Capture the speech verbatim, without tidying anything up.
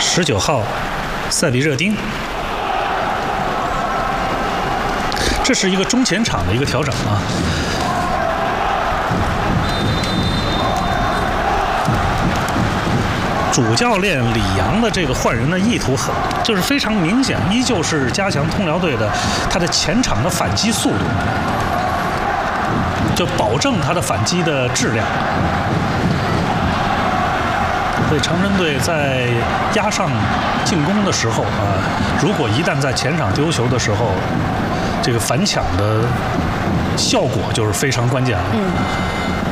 十九号塞比热丁。这是一个中前场的一个调整啊。主教练李阳的这个换人的意图很，就是非常明显，依旧是加强通辽队的他的前场的反击速度，就保证他的反击的质量。所以长春队在压上进攻的时候啊，如果一旦在前场丢球的时候，这个反抢的效果就是非常关键了。嗯。